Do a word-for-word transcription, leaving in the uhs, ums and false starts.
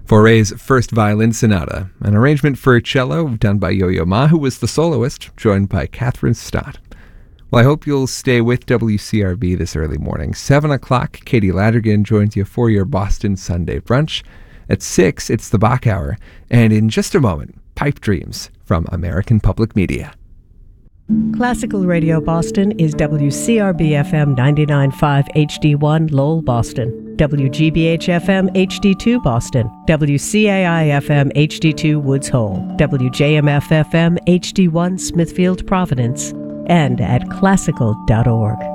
Fauré's First Violin Sonata, an arrangement for cello done by Yo-Yo Ma, who was the soloist, joined by Catherine Stott. Well, I hope you'll stay with W C R B this early morning. seven o'clock, Katie Ladrigan joins you for your Boston Sunday brunch. At six, it's the Bach Hour. And in just a moment, Pipe Dreams from American Public Media. Classical Radio Boston is W C R B F M ninety-nine point five H D one Lowell, Boston, W G B H F M H D two Boston, W C A I F M H D two Woods Hole, W J M F F M H D one Smithfield, Providence, and at classical dot org.